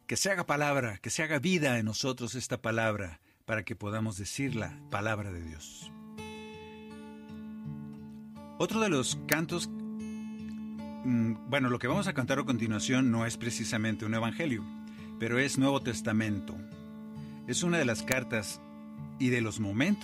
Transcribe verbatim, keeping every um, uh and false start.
que se haga palabra, que se haga vida en nosotros esta palabra, para que podamos decir la palabra de Dios. Otro de los cantos, mmm, bueno, lo que vamos a cantar a continuación no es precisamente un evangelio, pero es Nuevo Testamento. Es una de las cartas y de los momentos